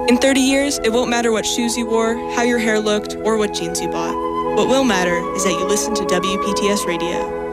In 30 years, it won't matter what shoes you wore, how your hair looked, or what jeans you bought. What will matter is that you listen to WPTS Radio.